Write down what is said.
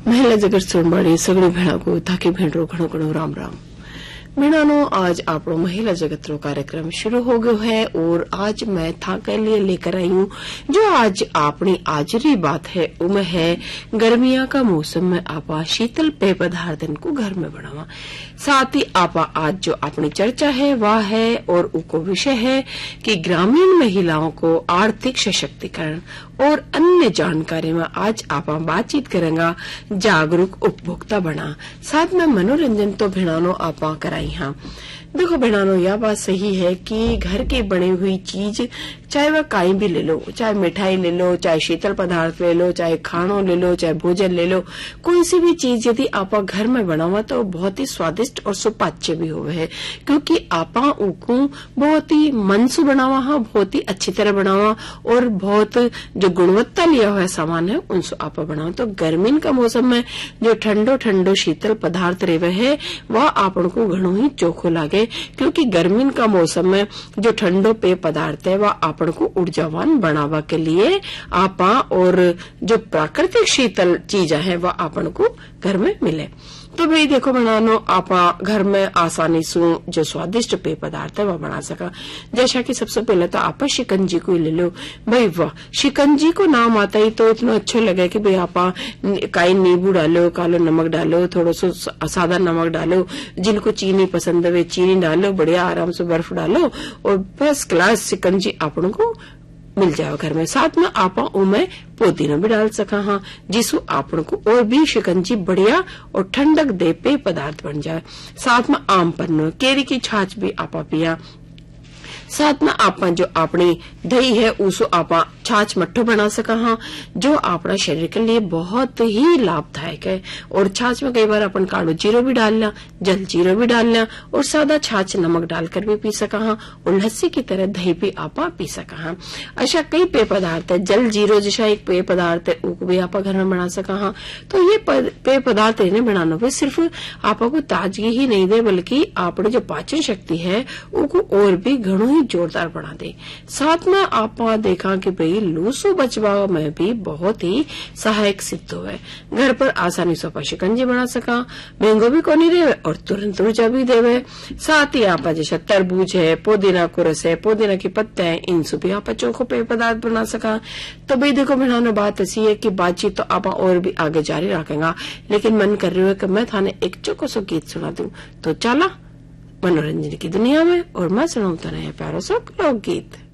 महिला जगत सोनबाड़ी सगड़ी भेड़ा को ताकि भेड़ो घणो घणो राम राम। भेड़ानो आज आपनो महिला जगत रो कार्यक्रम शुरू हो गयो है और आज मैं था के लिए लेकर आई हूँ जो आज आपनी आजरी बात है उमे है गर्मिया का मौसम में आपा शीतल पेय पदार्थ को घर में बनावा। साथ ही आपा आज जो अपनी चर्चा है वह है और उको विषय है कि ग्रामीण महिलाओं को आर्थिक सशक्तिकरण और अन्य जानकारी में आज आपा बातचीत करेंगा जागरूक उपभोक्ता बना। साथ में मनोरंजन तो भिड़ानो आपा कराई। हाँ देखो भिड़ानो यह बात सही है कि घर की बनी हुई चीज चाहे वह काई भी ले लो, चाहे मिठाई ले लो, चाहे शीतल पदार्थ ले लो, चाहे खानो ले लो, चाहे भोजन ले लो, कोई सी भी चीज यदि आपा घर में बनावा तो बहुत ही स्वादिष्ट और सुपाच्य भी होवे है क्योंकि आपा उनको बहुत ही मन से बनावा, हाँ बहुत ही अच्छी तरह बनावा और बहुत जो गुणवत्ता लिया हुआ सामान है उनसे आपा बनावा। तो गर्मी का मौसम में जो ठंडो ठंडो शीतल पदार्थ रेवे है वह आपन को घणो ही चोखो लागे क्योंकि गर्मी का मौसम में जो ठंडो पेय पदार्थ है वह आपन को ऊर्जावान बनावा के लिए आपा और जो प्राकृतिक शीतल चीजा है वह आपन को घर में मिले। तो भाई देखो बनानो आपा घर में आसानी से जो स्वादिष्ट पेय पदार्थ है वह बना सका। जैसा कि सबसे पहले तो आपा शिकंजी को ले लो। भाई वाह, शिकंजी को नाम आता ही तो इतना अच्छा लगे कि भाई आपा काई नींबू डालो, कालो नमक डालो, थोड़ा सा सादा नमक डालो, जिनको चीनी पसंद है चीनी डालो, बढ़िया आराम से बर्फ डालो और फर्स्ट क्लास शिकंजी आपन को मिल जाओ घर में। साथ में आपा उमें पुदीना भी डाल सका, हाँ जिसको आपन को और भी शिकंजी बढ़िया और ठंडक दे पेय पदार्थ बन जाए। साथ में आम पन्नो केरी की छाछ भी आपा पिया। साथ में आपा जो अपनी दही है उसको आपा छाछ मट्ठो बना सका, हाँ जो अपना शरीर के लिए बहुत ही लाभदायक है। और छाछ में कई बार अपन कालो जीरो भी डाल लिया, जल जीरो भी डाल लिया और सादा छाछ नमक डालकर भी पी सका, हाँ और लस्सी की तरह दही भी आपा पी सका। हाँ ऐसा कई पेय पदार्थ है। जल जीरो जैसा एक पेय पदार्थ है वो भी आपा घर में बना सका। हाँ तो ये पेय पदार्थ इन्हें बनाने पे सिर्फ आपा को ताजगी ही नहीं दे बल्कि आपने जो पाचन शक्ति है वो और भी घणो ही जोरदार बना दे। साथ में आपा देखा कि भाई लू से बचवा में भी बहुत ही सहायक सिद्ध हुए। घर पर आसानी से आपा शिकंजी बना सका, महंगो भी कोनी रहे और तुरंत ऊर्जा भी देवे। साथ ही आपा जैसे तरबूज है, पुदीना को रस है, पुदीना की पत्ते हैं, इनसे भी आपा चोखो पेय पदार्थ बना सका। तो भाई देखो बनाने बात ऐसी है कि बातचीत तो आपा और भी आगे जारी रखेगा, लेकिन मन कर रही है कि मैं थाने एक चोखो सो गीत सुना दूं। तो चला मनोरंजन की दुनिया में और मैं सुनाऊं तो नया प्यारो सो लोकगीत।